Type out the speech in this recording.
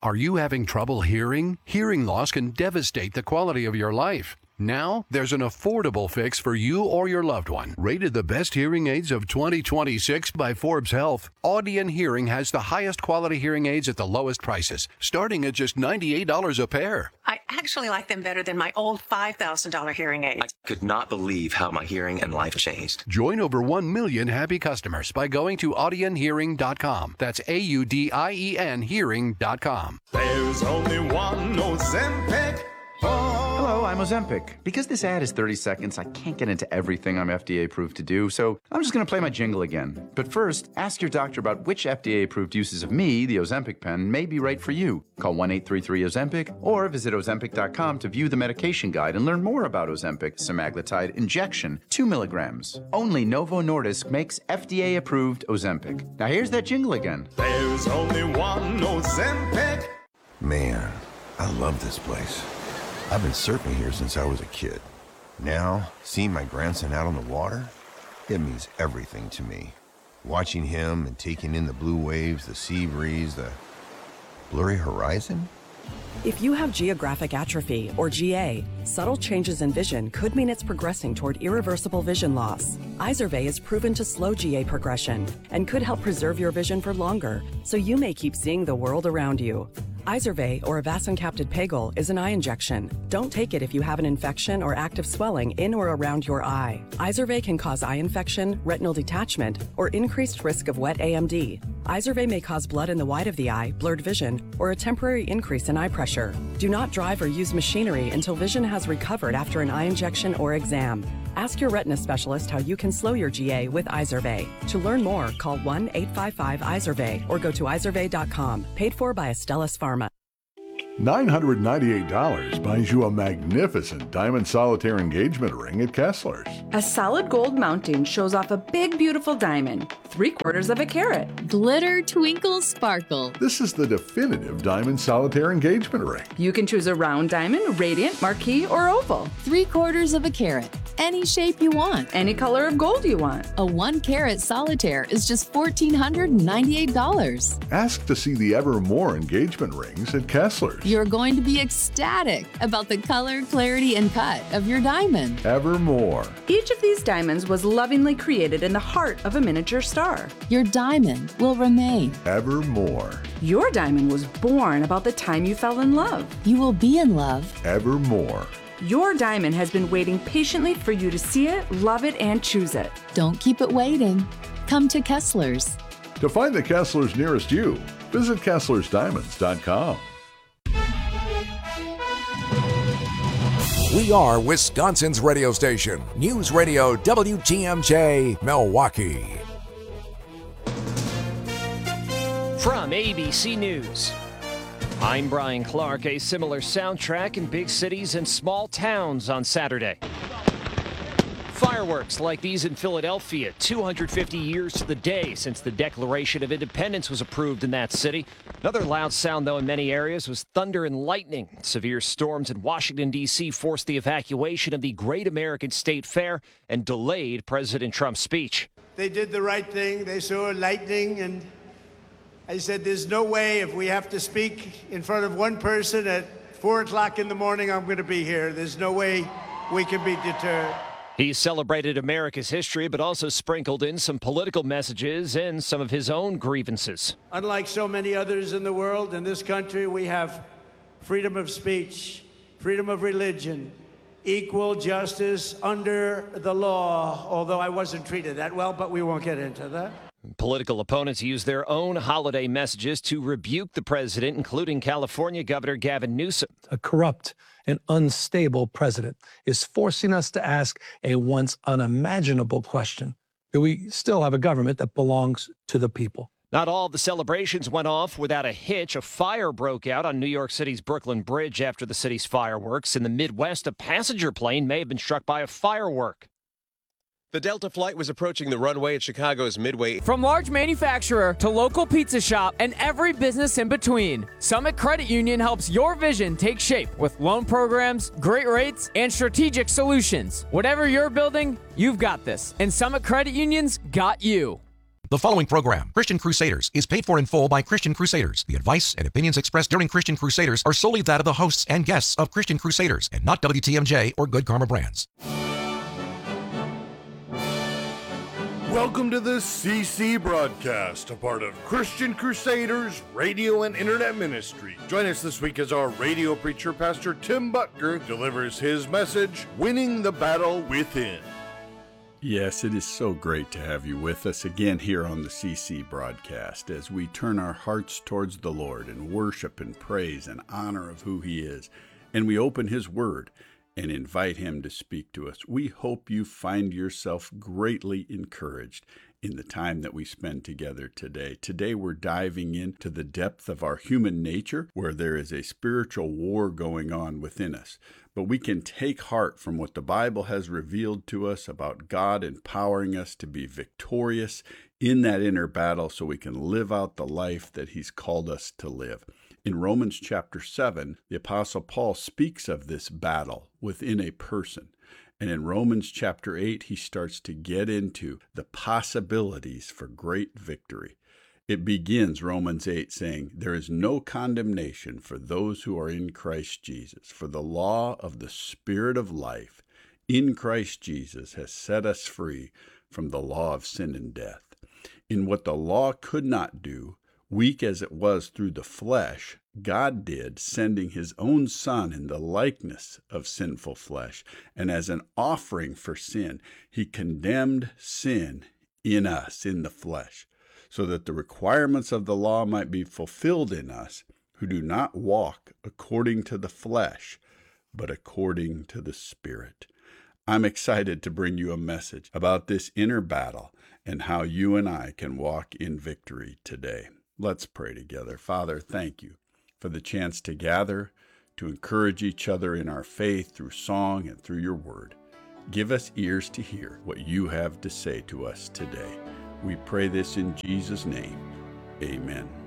Are you having trouble hearing? Hearing loss can devastate the quality of your life. Now, there's an affordable fix for you or your loved one. Rated the best hearing aids of 2026 by Forbes Health, Audion Hearing has the highest quality hearing aids at the lowest prices, starting at just $98 a pair. I actually like them better than my old $5,000 hearing aids. I could not believe how my hearing and life changed. Join over 1 million happy customers by going to audionhearing.com. That's AUDIEN hearing.com. There's only one Ozempic. Hello, I'm Ozempic. Because this ad is 30 seconds, I can't get into everything I'm FDA approved to do, so I'm just going to play my jingle again. But first, ask your doctor about which FDA approved uses of me, the Ozempic pen, may be right for you. Call 1-833-OZEMPIC or visit Ozempic.com to view the medication guide and learn more about Ozempic semaglutide injection, 2 milligrams. Only Novo Nordisk makes FDA approved Ozempic. Now here's that jingle again. There's only one Ozempic. Man, I love this place. I've been surfing here since I was a kid. Now, seeing my grandson out on the water, it means everything to me. Watching him and taking in the blue waves, the sea breeze, the blurry horizon. If you have geographic atrophy, or GA, subtle changes in vision could mean it's progressing toward irreversible vision loss. Izervay is proven to slow GA progression and could help preserve your vision for longer, so you may keep seeing the world around you. Izervay, or avacincaptad pegol, is an eye injection. Don't take it if you have an infection or active swelling in or around your eye. Izervay can cause eye infection, retinal detachment, or increased risk of wet AMD. Izervay may cause blood in the white of the eye, blurred vision, or a temporary increase in eye pressure. Do not drive or use machinery until vision has recovered after an eye injection or exam. Ask your retina specialist how you can slow your GA with Izervay. To learn more, call 1-855-IZERVAY or go to izervay.com. Paid for by Astellas Pharma. $998 buys you a magnificent diamond solitaire engagement ring at Kessler's. A solid gold mounting shows off a big, beautiful diamond, 3/4 of a carat. Glitter, twinkle, sparkle. This is the definitive diamond solitaire engagement ring. You can choose a round diamond, radiant, marquise, or oval. 3/4 of a carat. Any shape you want. Any color of gold you want. A 1-carat solitaire is just $1,498. Ask to see the Evermore engagement rings at Kessler's. You're going to be ecstatic about the color, clarity, and cut of your diamond. Evermore. Each of these diamonds was lovingly created in the heart of a miniature star. Your diamond will remain. Evermore. Your diamond was born about the time you fell in love. You will be in love. Evermore. Your diamond has been waiting patiently for you to see it, love it, and choose it. Don't keep it waiting. Come to Kessler's. To find the Kessler's nearest you, visit KesslersDiamonds.com. We are Wisconsin's radio station, News Radio WTMJ, Milwaukee. From ABC News, I'm Brian Clark. A similar soundtrack in big cities and small towns on Saturday. Fireworks like these in Philadelphia, 250 years to the day since the Declaration of Independence was approved in that city. Another loud sound, though, in many areas was thunder and lightning. Severe storms in Washington, D.C. forced the evacuation of the Great American State Fair and delayed President Trump's speech. They did the right thing. They saw lightning, and I said, there's no way if we have to speak in front of one person at 4 o'clock in the morning, I'm going to be here. There's no way we can be deterred. He celebrated America's history, but also sprinkled in some political messages and some of his own grievances. Unlike so many others in the world, in this country, we have freedom of speech, freedom of religion, equal justice under the law, although I wasn't treated that well, but we won't get into that. Political opponents used their own holiday messages to rebuke the president, including California Governor Gavin Newsom. A corrupt and unstable president is forcing us to ask a once unimaginable question. Do we still have a government that belongs to the people? Not all the celebrations went off without a hitch. A fire broke out on New York City's Brooklyn Bridge after the city's fireworks. In the Midwest, a passenger plane may have been struck by a firework. The Delta flight was approaching the runway at Chicago's Midway. From large manufacturer to local pizza shop and every business in between, Summit Credit Union helps your vision take shape with loan programs, great rates, and strategic solutions. Whatever you're building, you've got this. And Summit Credit Union's got you. The following program, Christian Crusaders, is paid for in full by Christian Crusaders. The advice and opinions expressed during Christian Crusaders are solely that of the hosts and guests of Christian Crusaders and not WTMJ or Good Karma Brands. Welcome to the CC Broadcast, a part of Christian Crusaders Radio and Internet Ministry. Join us this week as our radio preacher, Pastor Tim Butker, delivers his message, Winning the Battle Within. Yes, it is so great to have you with us again here on the CC Broadcast as we turn our hearts towards the Lord in worship and praise and honor of who He is, and we open His Word and invite Him to speak to us. We hope you find yourself greatly encouraged in the time that we spend together today. Today we're diving into the depth of our human nature, where there is a spiritual war going on within us. But we can take heart from what the Bible has revealed to us about God empowering us to be victorious in that inner battle so we can live out the life that He's called us to live. In Romans chapter 7, the Apostle Paul speaks of this battle within a person. And in Romans chapter 8, he starts to get into the possibilities for great victory. It begins, Romans 8, saying, "There is no condemnation for those who are in Christ Jesus, for the law of the Spirit of life in Christ Jesus has set us free from the law of sin and death." In what the law could not do, weak as it was through the flesh, God did, sending His own Son in the likeness of sinful flesh. And as an offering for sin, He condemned sin in us, in the flesh, so that the requirements of the law might be fulfilled in us, who do not walk according to the flesh, but according to the Spirit. I'm excited to bring you a message about this inner battle and how you and I can walk in victory today. Let's pray together. Father, thank you for the chance to gather, to encourage each other in our faith through song and through your word. Give us ears to hear what you have to say to us today. We pray this in Jesus' name. Amen.